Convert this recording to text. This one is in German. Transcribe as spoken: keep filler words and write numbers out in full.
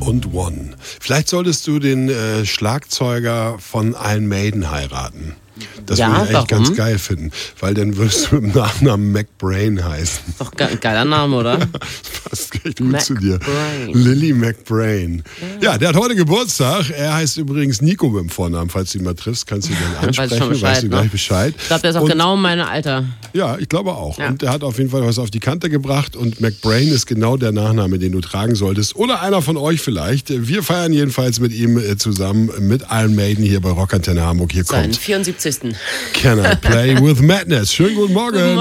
und One. Vielleicht solltest du den äh, Schlagzeuger von Iron Maiden heiraten. Das Ja, würde ich eigentlich warum? ganz geil finden, weil dann würdest du im Nachnamen McBrain heißen. Ist doch ge- geiler Name, oder? Passt echt gut Mac zu dir. Brain. Lily McBrain. Ja. ja, der hat heute Geburtstag. Er heißt übrigens Nico mit dem Vornamen. Falls du ihn mal triffst, kannst du ihn dann Weiß ich ansprechen. schon Bescheid, weißt du ne? gleich Bescheid. Ich glaube, der ist auch Und, genau mein Alter. Ja, ich glaube auch. Ja. Und er hat auf jeden Fall was auf die Kante gebracht. Und McBrain ist genau der Nachname, den du tragen solltest. Oder einer von euch vielleicht. Wir feiern jedenfalls mit ihm äh, zusammen mit Iron Maiden hier bei Rockantenne Hamburg. Hier Sein kommt vierundsiebzigsten Can I Play with Madness. Schönen guten Morgen. Guten Morgen.